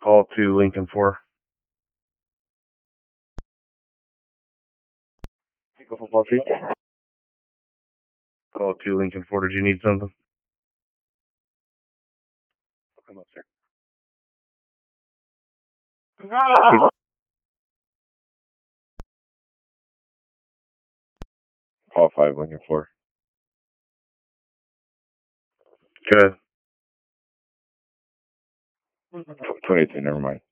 Call to Lincoln 4. Eagle Football Team. Call to Lincoln 4. Did you need something? Come up, sir. Call 5 Lincoln 4. Good. 22, never mind.